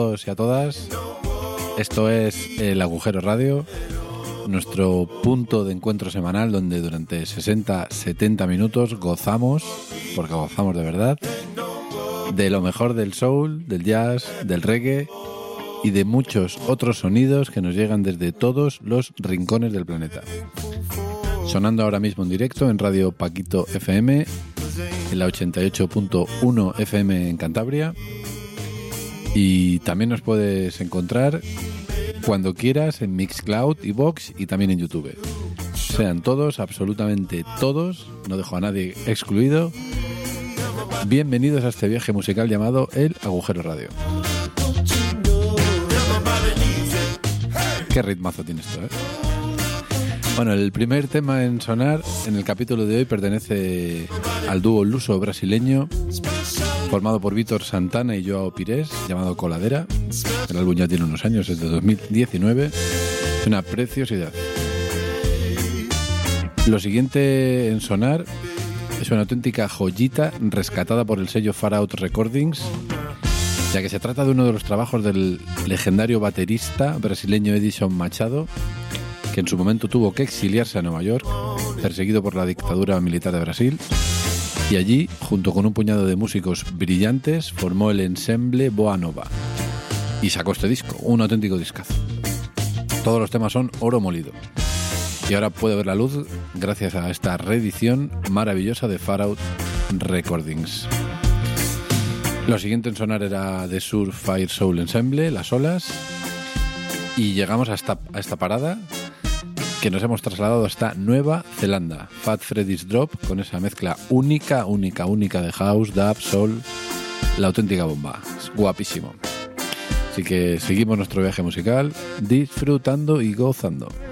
todos y a todas. Esto es El Agujero Radio, nuestro punto de encuentro semanal donde durante 60-70 minutos gozamos, porque gozamos de verdad, de lo mejor del soul, del jazz, del reggae y de muchos otros sonidos que nos llegan desde todos los rincones del planeta. Sonando ahora mismo en directo en Radio Paquito FM, en la 88.1 FM en Cantabria. Y también nos puedes encontrar cuando quieras en Mixcloud, iVoox y también en YouTube. Sean todos, absolutamente todos, no dejo a nadie excluido, bienvenidos a este viaje musical llamado El Agujero Radio. Qué ritmazo tiene esto, ¿eh? Bueno, el primer tema en sonar en el capítulo de hoy pertenece al dúo luso-brasileño formado por Vítor Santana y Joao Pires, llamado Coladera. El álbum ya tiene unos años, es de 2019. Es una preciosidad. Lo siguiente en sonar es una auténtica joyita rescatada por el sello Far Out Recordings, ya que se trata de uno de los trabajos del legendario baterista brasileño Edison Machado, que en su momento tuvo que exiliarse a Nueva York, perseguido por la dictadura militar de Brasil. Y allí, junto con un puñado de músicos brillantes, formó el ensemble Boa Nova y sacó este disco, un auténtico discazo. Todos los temas son oro molido y ahora puede ver la luz gracias a esta reedición maravillosa de Far Out Recordings. Lo siguiente en sonar era The Surf Fire Soul Ensemble, Las Olas, y llegamos a esta parada que nos hemos trasladado hasta Nueva Zelanda. Fat Freddy's Drop, con esa mezcla única de house, dub, soul, la auténtica bomba. Es guapísimo. Así que seguimos nuestro viaje musical disfrutando y gozando.